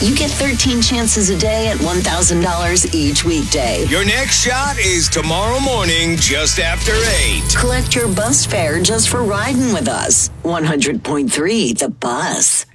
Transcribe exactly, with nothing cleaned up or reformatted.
You get thirteen chances a day at one thousand dollars each weekday. Your next shot is tomorrow morning just after eight. Collect your bus fare just for riding with us. one hundred point three The Buzz.